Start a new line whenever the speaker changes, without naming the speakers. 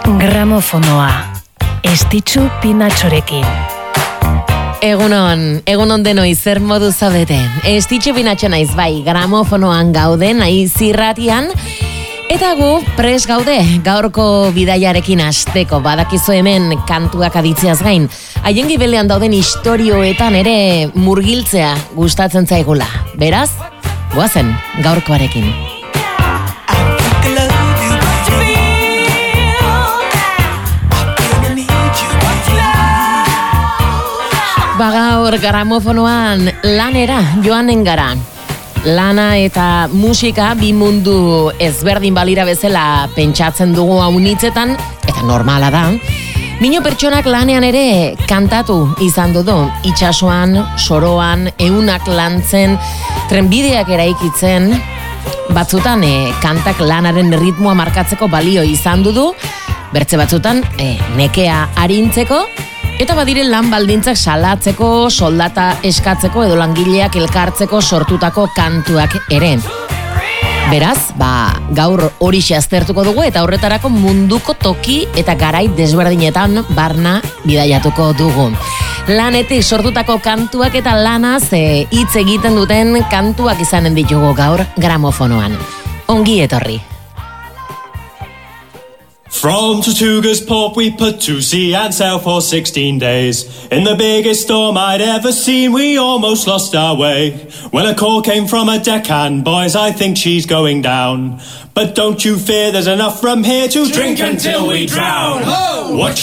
Gramofonoa, Estitxu Pinatxorekin.
Egunon denoi, zer modu zaudete? Estitxu Pinatxo naiz, bai, gramofonoan gaude, naiz irratian, eta gu pres gaude, gaurko bidaiarekin hasteko, badakizu hemen kantuak aditzeaz gain, haien gibelean dauden istorioetan ere murgiltzea gustatzen zaigula. Beraz, goazen gaurkoarekin. Gaur gramofonoan lanera joanen gara. Lana eta musika bi mundu ezberdin balira bezala pentsatzen dugu haunitzetan, eta normala da. Mino pertsonak lanean ere kantatu izan du, itsasoan, soroan, eunak lantzen, trenbideak eraikitzen, batzutan kantak lanaren ritmoa markatzeko balio izan du, bertze batzutan nekea arintzeko, eta badire lan baldintzak salatzeko, soldata eskatzeko edo langileak elkartzeko sortutako kantuak ere. Beraz, gaur horixe aztertuko dugu eta horretarako munduko toki eta garai desberdinetan barna bidaiatuko dugu. Lanetik sortutako kantuak eta lanaz hitz egiten duten kantuak izanen ditugu gaur gramofonoan. Ongi etorri.
From Tortugas port we put to sea and sailed for 16 days. In the biggest storm I'd ever seen, we almost lost our way. When a call came from a deckhand, boys, I think she's going down. But don't you fear, there's enough from here to drink until we drown. What